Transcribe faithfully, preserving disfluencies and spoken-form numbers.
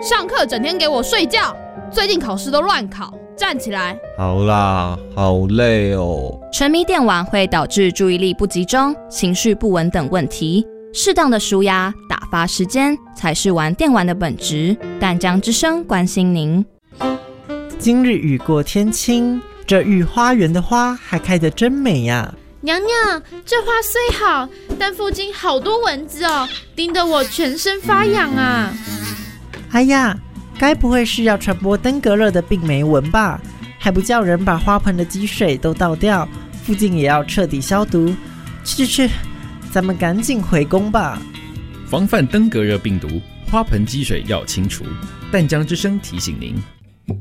上课整天给我睡觉，最近考试都乱考，站起来。 好啦，好累哦。 沉迷电玩会导致注意力不集中、情绪不稳等问题，适当的抒压、打发时间才是玩电玩的本质。淡江之声关心您。 今日雨过天晴，这御花园的花还开得真美呀！ 娘娘，这花虽好，但附近好多蚊子哦，叮得我全身发痒啊！ 哎呀，该不会是要传播登革热的病媒蚊吧？还不叫人把花盆的积水都倒掉，附近也要彻底消毒。去去去，咱们赶紧回宫吧。 防范登革热病毒，花盆积水要清除。淡江之声提醒您。